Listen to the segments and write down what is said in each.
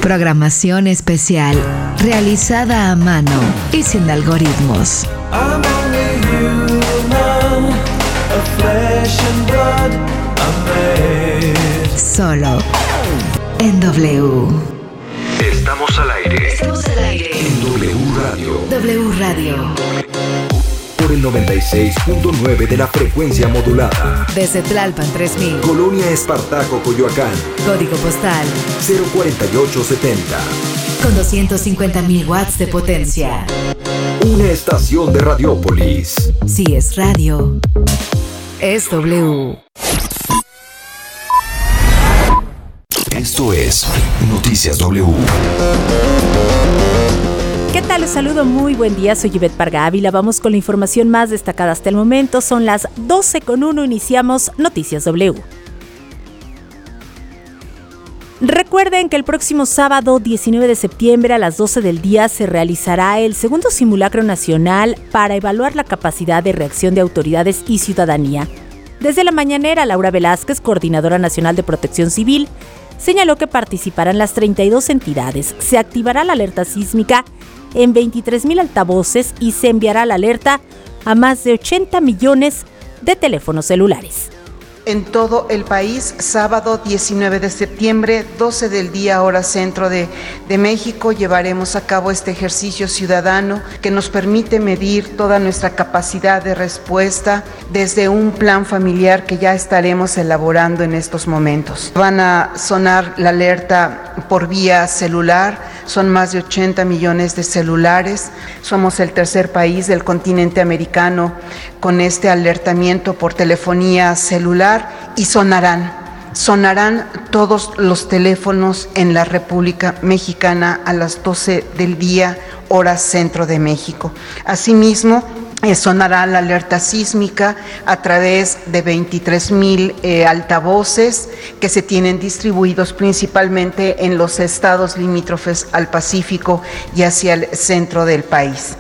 Programación especial, realizada a mano y sin algoritmos. I'm only human, a flesh and blood, I'm made. Solo en W. Estamos al aire. Estamos al aire. En W Radio. W Radio. Por el 96.9 de la frecuencia modulada. Desde Tlalpan 3000. Colonia Espartaco, Coyoacán. Código postal 04870. con 250.000 watts de potencia. Una estación de Radiópolis. Si es radio, es W. Esto es Noticias W. ¿Qué tal? Les saludo, muy buen día, soy Ivette Parga Ávila. Vamos con la información más destacada hasta el momento. Son las 12:01, iniciamos Noticias W. Recuerden que el próximo sábado 19 de septiembre a las 12 del día se realizará el segundo simulacro nacional para evaluar la capacidad de reacción de autoridades y ciudadanía. Desde la mañanera, Laura Velázquez, coordinadora nacional de Protección Civil, señaló que participarán las 32 entidades. Se activará la alerta sísmica en 23,000 altavoces y se enviará la alerta a más de 80 millones de teléfonos celulares. En todo el país, sábado 19 de septiembre, 12 del día, hora centro de México, llevaremos a cabo este ejercicio ciudadano que nos permite medir toda nuestra capacidad de respuesta desde un plan familiar que ya estaremos elaborando en estos momentos. Van a sonar la alerta por vía celular, son más de 80 millones de celulares, somos el tercer país del continente americano con este alertamiento por telefonía celular. Y sonarán todos los teléfonos en la República Mexicana a las 12 del día, hora centro de México. Asimismo, sonará la alerta sísmica a través de 23,000 altavoces que se tienen distribuidos principalmente en los estados limítrofes al Pacífico y hacia el centro del país.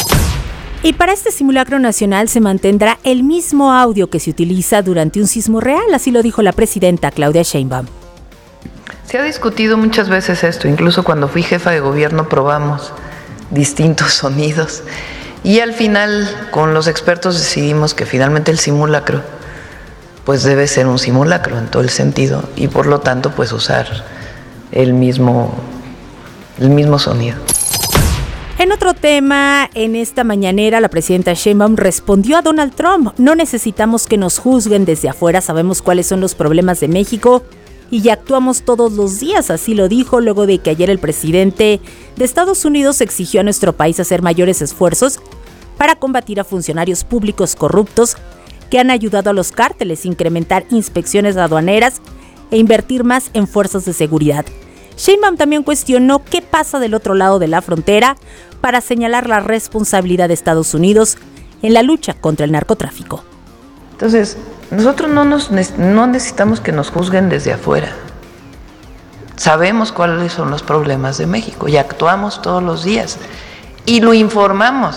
Y para este simulacro nacional se mantendrá el mismo audio que se utiliza durante un sismo real, así lo dijo la presidenta Claudia Sheinbaum. Se ha discutido muchas veces esto, incluso cuando fui jefa de gobierno probamos distintos sonidos y al final con los expertos decidimos que finalmente el simulacro pues debe ser un simulacro en todo el sentido y por lo tanto pues usar el mismo sonido. En otro tema, en esta mañanera la presidenta Sheinbaum respondió a Donald Trump: no necesitamos que nos juzguen desde afuera, sabemos cuáles son los problemas de México y ya actuamos todos los días, así lo dijo luego de que ayer el presidente de Estados Unidos exigió a nuestro país hacer mayores esfuerzos para combatir a funcionarios públicos corruptos que han ayudado a los cárteles, incrementar inspecciones aduaneras e invertir más en fuerzas de seguridad. Sheinbaum también cuestionó qué pasa del otro lado de la frontera para señalar la responsabilidad de Estados Unidos en la lucha contra el narcotráfico. Entonces, nosotros no necesitamos que nos juzguen desde afuera. Sabemos cuáles son los problemas de México y actuamos todos los días y lo informamos.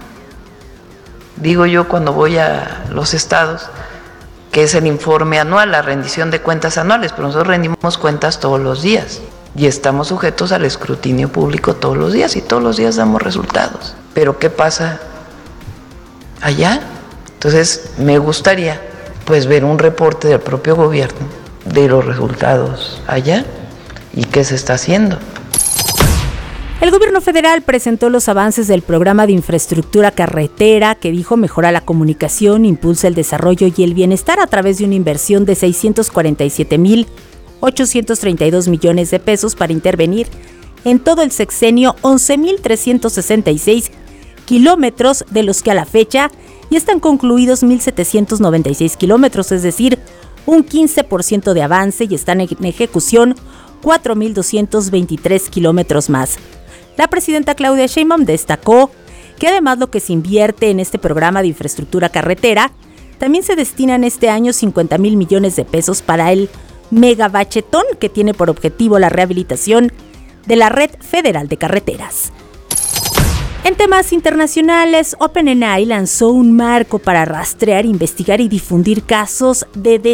Digo yo cuando voy a los estados que es el informe anual, la rendición de cuentas anuales, pero nosotros rendimos cuentas todos los días. Y estamos sujetos al escrutinio público todos los días y todos los días damos resultados. Pero ¿qué pasa allá? Entonces me gustaría pues ver un reporte del propio gobierno de los resultados allá y qué se está haciendo. El gobierno federal presentó los avances del programa de infraestructura carretera que dijo mejora la comunicación, impulsa el desarrollo y el bienestar a través de una inversión de 647,832 millones de pesos para intervenir en todo el sexenio 11,366 kilómetros, de los que a la fecha ya están concluidos 1,796 kilómetros, es decir, un 15% de avance, y están en ejecución 4,223 kilómetros más. La presidenta Claudia Sheinbaum destacó que además lo que se invierte en este programa de infraestructura carretera, también se destinan este año 50,000 millones de pesos para el megabachetón, que tiene por objetivo la rehabilitación de la red federal de carreteras. En temas internacionales, OpenAI lanzó un marco para rastrear, investigar y difundir casos de